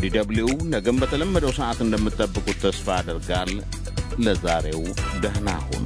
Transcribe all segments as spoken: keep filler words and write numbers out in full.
ዲደብሊው ነገም በተለመደው ሰዓት እንደምትጠብቁት ተስፋ አደርጋል። ለዛሬው ደህና ሁኑ።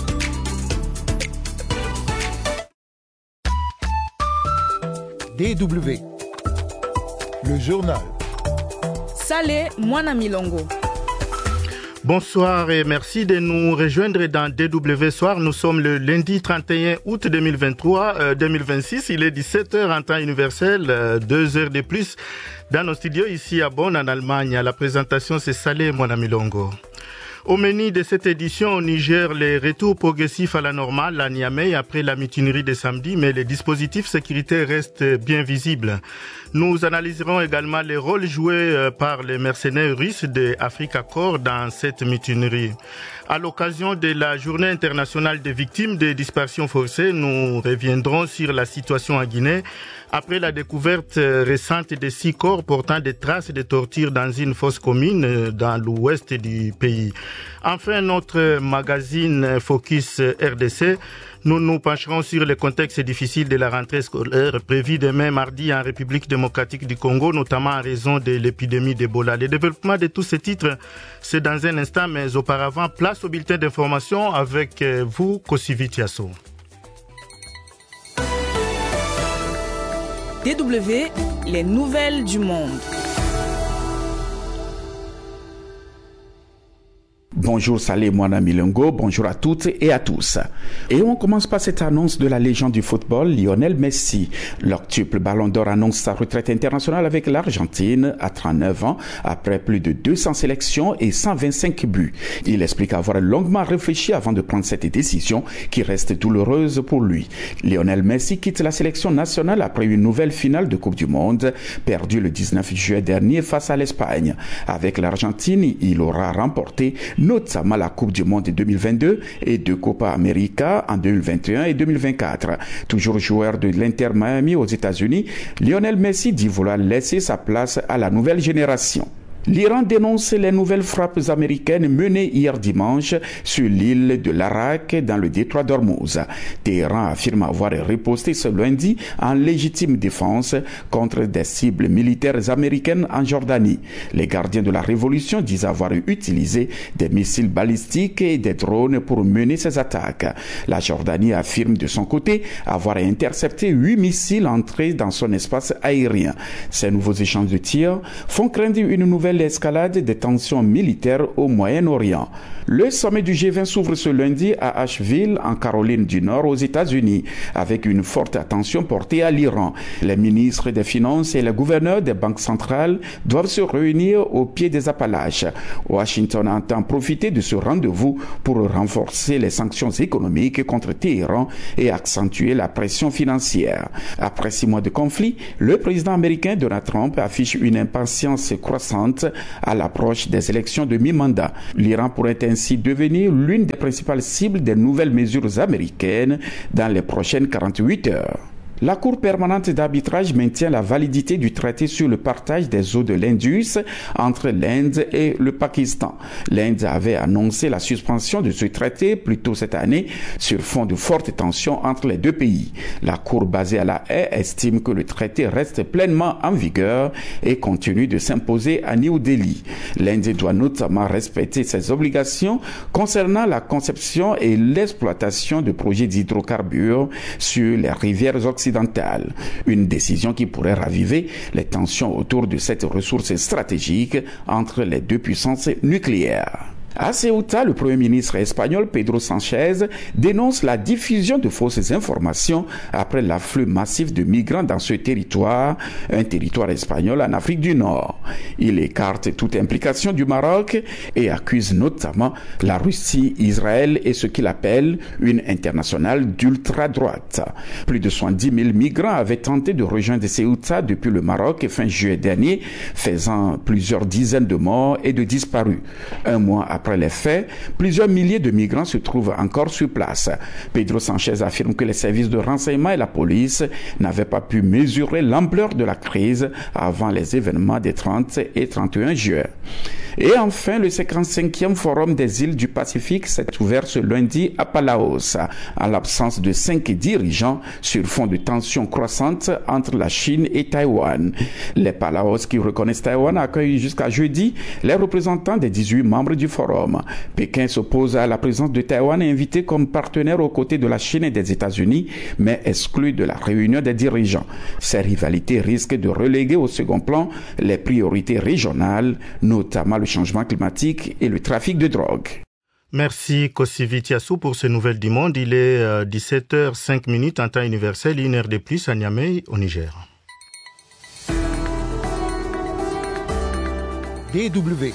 D W, le journal. Saleh Mwana Milongo. Bonsoir et merci de nous rejoindre dans D W Soir. Nous sommes le lundi trente et un août deux mille vingt-trois, euh, deux mille vingt-six. Il est dix-sept heures en temps universel, euh, deux heures de plus dans nos studios ici à Bonn en Allemagne. À la présentation, c'est Saleh Mwana Milongo. Au menu de cette édition, au Niger, les retours progressifs à la normale à Niamey après la mutinerie de samedi, mais les dispositifs sécuritaires restent bien visibles. Nous analyserons également les rôles joués par les mercenaires russes de Africa Corps dans cette mutinerie. À l'occasion de la journée internationale des victimes des dispersions forcées, nous reviendrons sur la situation en Guinée après la découverte récente de six corps portant des traces de torture dans une fosse commune dans l'ouest du pays. Enfin, notre magazine Focus R D C, nous nous pencherons sur le contexte difficile de la rentrée scolaire prévue demain mardi en République démocratique du Congo, notamment en raison de l'épidémie d'Ebola. Le développement de tous ces titres, c'est dans un instant, mais auparavant, place au bulletin d'information avec vous, Kosivi Tiasso. D W, les nouvelles du monde. Bonjour Saleh Mwana Milongo, bonjour à toutes et à tous. Et on commence par cette annonce de la légende du football, Lionel Messi. L'octuple Ballon d'Or annonce sa retraite internationale avec l'Argentine à trente-neuf ans, après plus de deux cents sélections et cent vingt-cinq buts. Il explique avoir longuement réfléchi avant de prendre cette décision qui reste douloureuse pour lui. Lionel Messi quitte la sélection nationale après une nouvelle finale de Coupe du Monde, perdue le dix-neuf juillet dernier face à l'Espagne. Avec l'Argentine, il aura remporté notamment la Coupe du Monde deux mille vingt-deux et de Copa América en deux mille vingt et un et deux mille vingt-quatre. Toujours joueur de l'Inter Miami aux États-Unis, Lionel Messi dit vouloir laisser sa place à la nouvelle génération. L'Iran dénonce les nouvelles frappes américaines menées hier dimanche sur l'île de l'Arak dans le détroit d'Ormuz. Téhéran affirme avoir riposté ce lundi en légitime défense contre des cibles militaires américaines en Jordanie. Les gardiens de la révolution disent avoir utilisé des missiles balistiques et des drones pour mener ces attaques. La Jordanie affirme de son côté avoir intercepté huit missiles entrés dans son espace aérien. Ces nouveaux échanges de tirs font craindre une nouvelle l'escalade des tensions militaires au Moyen-Orient. Le sommet du G vingt s'ouvre ce lundi à Asheville, en Caroline du Nord, aux États-Unis, avec une forte attention portée à l'Iran. Les ministres des Finances et les gouverneurs des banques centrales doivent se réunir au pied des Appalaches. Washington entend profiter de ce rendez-vous pour renforcer les sanctions économiques contre Téhéran et accentuer la pression financière. Après six mois de conflit, le président américain Donald Trump affiche une impatience croissante à l'approche des élections de mi-mandat. L'Iran pourrait ainsi devenir l'une des principales cibles des nouvelles mesures américaines dans les prochaines quarante-huit heures. La Cour permanente d'arbitrage maintient la validité du traité sur le partage des eaux de l'Indus entre l'Inde et le Pakistan. L'Inde avait annoncé la suspension de ce traité plus tôt cette année sur fond de fortes tensions entre les deux pays. La Cour basée à La Haye estime que le traité reste pleinement en vigueur et continue de s'imposer à New Delhi. L'Inde doit notamment respecter ses obligations concernant la conception et l'exploitation de projets d'hydrocarbures sur les rivières occidentales. Une décision qui pourrait raviver les tensions autour de cette ressource stratégique entre les deux puissances nucléaires. À Ceuta, le Premier ministre espagnol Pedro Sánchez dénonce la diffusion de fausses informations après l'afflux massif de migrants dans ce territoire, un territoire espagnol en Afrique du Nord. Il écarte toute implication du Maroc et accuse notamment la Russie, Israël et ce qu'il appelle une internationale d'ultra-droite. Plus de soixante-dix mille migrants avaient tenté de rejoindre Ceuta depuis le Maroc fin juillet dernier, faisant plusieurs dizaines de morts et de disparus. Un mois après Après les faits, plusieurs milliers de migrants se trouvent encore sur place. Pedro Sanchez affirme que les services de renseignement et la police n'avaient pas pu mesurer l'ampleur de la crise avant les événements des trente et trente et un juin. Et enfin, le cinquante-cinquième Forum des îles du Pacifique s'est ouvert ce lundi à Palaos, en l'absence de cinq dirigeants sur fond de tensions croissantes entre la Chine et Taïwan. Les Palaos qui reconnaissent Taïwan accueillent jusqu'à jeudi les représentants des dix-huit membres du Forum. Pékin s'oppose à la présence de Taïwan invité comme partenaire aux côtés de la Chine et des États-Unis, mais exclu de la réunion des dirigeants. Ces rivalités risquent de reléguer au second plan les priorités régionales, notamment le changement climatique et le trafic de drogue. Merci Kosivi Tiassou pour ces nouvelles du monde. Il est euh, dix-sept heures cinq en temps universel, une heure de plus à Niamey, au Niger. D W.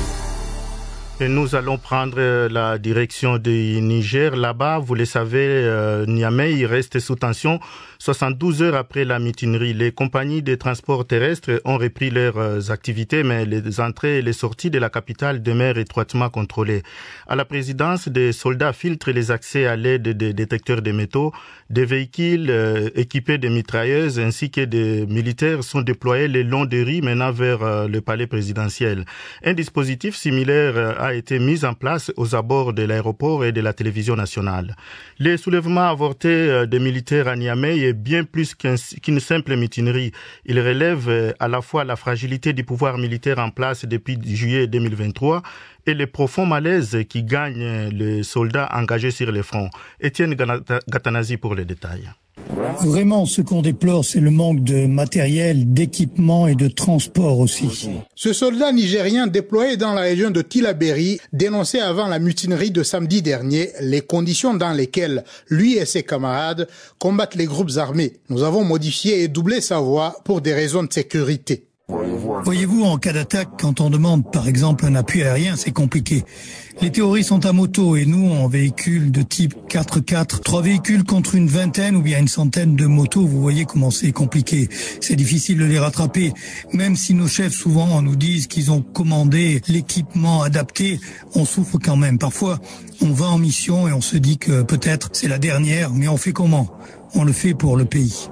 Et nous allons prendre la direction du Niger. Là-bas, vous le savez, euh, Niamey il reste sous tension soixante-douze heures après la mutinerie. Les compagnies de transport terrestre ont repris leurs activités, mais les entrées et les sorties de la capitale demeurent étroitement contrôlées. À la présidence, des soldats filtrent les accès à l'aide des détecteurs de métaux. Des véhicules euh, équipés de mitrailleuses ainsi que des militaires sont déployés le long des rues menant vers euh, le palais présidentiel. Un dispositif similaire euh, a été mis en place aux abords de l'aéroport et de la télévision nationale. Les soulèvements avortés euh, des militaires à Niamey est bien plus qu'un, qu'une simple mutinerie. Il relève euh, à la fois la fragilité du pouvoir militaire en place depuis juillet deux mille vingt-trois et le profond malaise qui gagne les soldats engagés sur les fronts. Étienne Gatanazi pour les détails. Vraiment, ce qu'on déplore, c'est le manque de matériel, d'équipement et de transport aussi. Ce soldat nigérien déployé dans la région de Tillabéri dénonçait avant la mutinerie de samedi dernier les conditions dans lesquelles lui et ses camarades combattent les groupes armés. Nous avons modifié et doublé sa voix pour des raisons de sécurité. Voyez-vous, en cas d'attaque, quand on demande par exemple un appui aérien, c'est compliqué. Les terroristes sont à moto et nous en véhicule de type quatre quatre. Trois véhicules contre une vingtaine ou bien une centaine de motos, vous voyez comment c'est compliqué. C'est difficile de les rattraper. Même si nos chefs souvent nous disent qu'ils ont commandé l'équipement adapté, on souffre quand même. Parfois, on va en mission et on se dit que peut-être c'est la dernière, mais on fait comment ? On le fait pour le pays.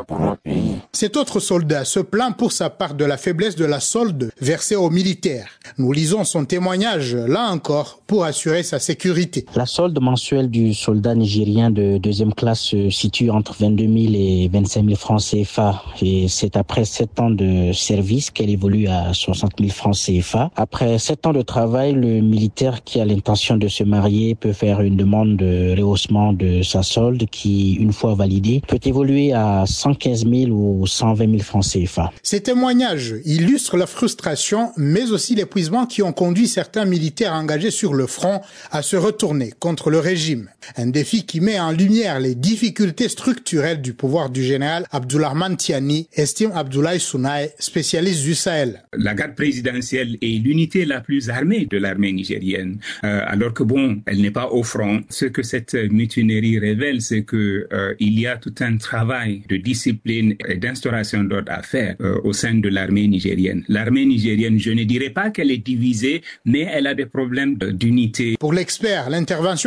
Cet autre soldat se plaint pour sa part de la faiblesse de la solde versée aux militaires. Nous lisons son témoignage, là encore, pour assurer sa sécurité. La solde mensuelle du soldat nigérien de deuxième classe se situe entre vingt-deux mille et vingt-cinq mille francs C F A. Et c'est après sept ans de service qu'elle évolue à soixante mille francs C F A. Après sept ans de travail, le militaire qui a l'intention de se marier peut faire une demande de rehaussement de sa solde qui, une fois validée, peut évoluer à cent quinze mille ou cent vingt mille francs C F A. Ces témoignages illustrent la frustration, mais aussi l'épuisement qui ont conduit certains militaires engagés sur le front à se retourner contre le régime. Un défi qui met en lumière les difficultés structurelles du pouvoir du général Abdourahmane Tiani, estime Abdoulaye Sounaï, spécialiste du Sahel. La garde présidentielle est l'unité la plus armée de l'armée nigérienne, euh, alors que bon, elle n'est pas au front. Ce que cette mutinerie révèle, c'est que euh, il y a tout un travail de discipline et d'instauration d'ordre à faire euh, au sein de l'armée nigérienne. L'armée nigérienne, je ne dirais pas qu'elle est divisée, mais elle a des problèmes d'unité. Pour l'expert, l'intervention